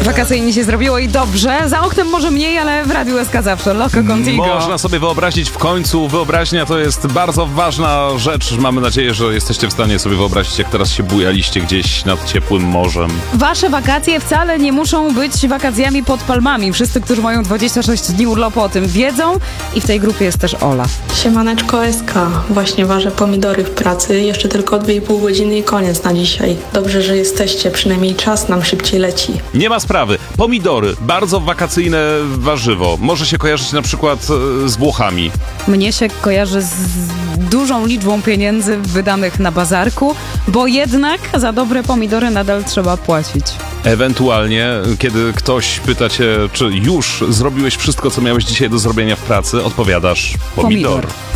Wakacyjnie się zrobiło i dobrze. Za oknem może mniej, ale w Radiu SK zawsze. Loco Contigo. Można sobie wyobrazić w końcu. Wyobraźnia to jest bardzo ważna rzecz. Mamy nadzieję, że jesteście w stanie sobie wyobrazić, jak teraz się bujaliście gdzieś nad ciepłym morzem. Wasze wakacje wcale nie muszą być wakacjami pod palmami. Wszyscy, którzy mają 26 dni urlopu, o tym wiedzą i w tej grupie jest też Ola. Siemaneczko SK. Właśnie ważę pomidory w pracy. Jeszcze tylko 2,5 godziny i koniec na dzisiaj. Dobrze, że jesteście. Przynajmniej czas nam szybciej leci. Nie ma sprawy. Pomidory. Bardzo wakacyjne warzywo. Może się kojarzyć na przykład z Włochami. Mnie się kojarzy z dużą liczbą pieniędzy wydanych na bazarku, bo jednak za dobre pomidory nadal trzeba płacić. Ewentualnie, kiedy ktoś pyta cię, czy już zrobiłeś wszystko, co miałeś dzisiaj do zrobienia w pracy, odpowiadasz pomidor.